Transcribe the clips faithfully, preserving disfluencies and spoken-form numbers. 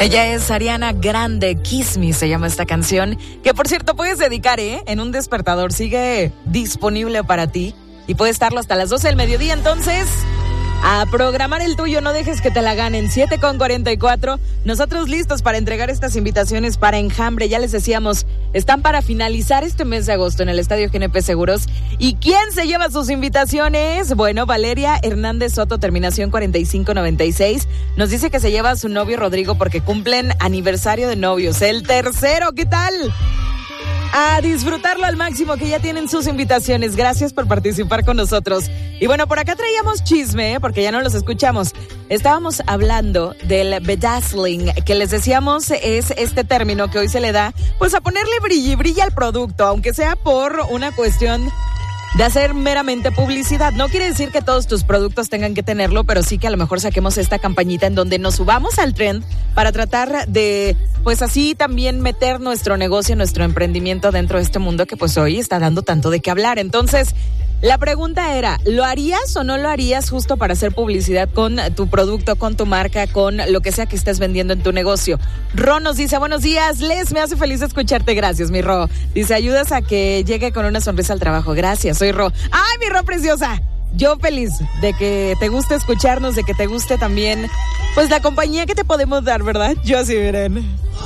Ella es Ariana Grande, Kiss Me se llama esta canción, que por cierto puedes dedicar, ¿eh? En un despertador, sigue disponible para ti y puede estarlo hasta las doce del mediodía, entonces a programar el tuyo, no dejes que te la ganen. Siete con cuarenta y cuatro, nosotros listos para entregar estas invitaciones para Enjambre, ya les decíamos, están para finalizar este mes de agosto en el Estadio G N P Seguros. ¿Y quién se lleva sus invitaciones? Bueno, Valeria Hernández Soto, terminación cuarenta y cinco noventa y seis, nos dice que se lleva a su novio Rodrigo porque cumplen aniversario de novios, el tercero, ¿qué tal? A disfrutarlo al máximo, que ya tienen sus invitaciones. Gracias por participar con nosotros. Y bueno, por acá traíamos chisme, ¿eh? Porque ya no los escuchamos. Estábamos hablando del bedazzling, que les decíamos es este término que hoy se le da, pues a ponerle brillo y brilla al producto, aunque sea por una cuestión de hacer meramente publicidad. No quiere decir que todos tus productos tengan que tenerlo, pero sí que a lo mejor saquemos esta campañita en donde nos subamos al tren para tratar de, pues así también meter nuestro negocio, nuestro emprendimiento dentro de este mundo que pues hoy está dando tanto de qué hablar. Entonces, la pregunta era, ¿lo harías o no lo harías justo para hacer publicidad con tu producto, con tu marca, con lo que sea que estés vendiendo en tu negocio? Ro nos dice, buenos días, Les, me hace feliz escucharte, gracias, mi Ro. Dice, ayudas a que llegue con una sonrisa al trabajo, gracias, soy Ro. ¡Ay, mi Ro preciosa! Yo feliz de que te guste escucharnos, de que te guste también, pues la compañía que te podemos dar, ¿verdad? Yo así, miren.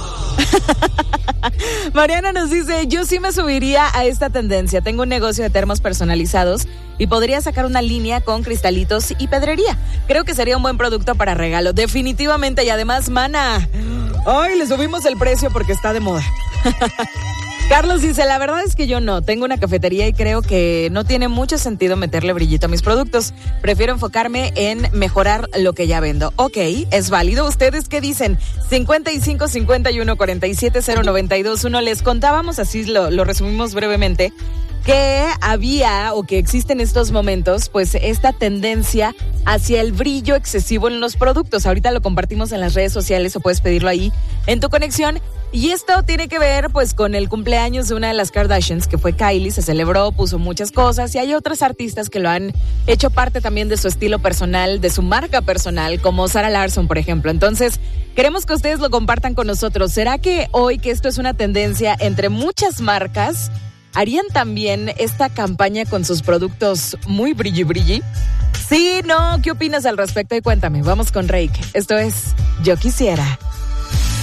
Mariana nos dice, yo sí me subiría a esta tendencia. Tengo un negocio de termos personalizados y podría sacar una línea con cristalitos y pedrería. Creo que sería un buen producto para regalo, definitivamente. Y además, mana, ay, le subimos el precio porque está de moda. Carlos dice, la verdad es que yo no, tengo una cafetería y creo que no tiene mucho sentido meterle brillito a mis productos. Prefiero enfocarme en mejorar lo que ya vendo. Ok, es válido. ¿Ustedes qué dicen? cincuenta y cinco, cincuenta y uno, cuarenta y siete, cero noventa y dos uno. Les contábamos, así lo, lo resumimos brevemente, que había o que existe en estos momentos pues esta tendencia hacia el brillo excesivo en los productos. Ahorita lo compartimos en las redes sociales o puedes pedirlo ahí en tu conexión. Y esto tiene que ver pues con el cumpleaños de una de las Kardashians, que fue Kylie. Se celebró, puso muchas cosas y hay otros artistas que lo han hecho parte también de su estilo personal, de su marca personal, como Sarah Larsson, por ejemplo. Entonces, queremos que ustedes lo compartan con nosotros. ¿Será que hoy, que esto es una tendencia entre muchas marcas, harían también esta campaña con sus productos muy brilli brilli? Sí, no, ¿qué opinas al respecto? Y cuéntame, vamos con Reik. Esto es Yo Quisiera.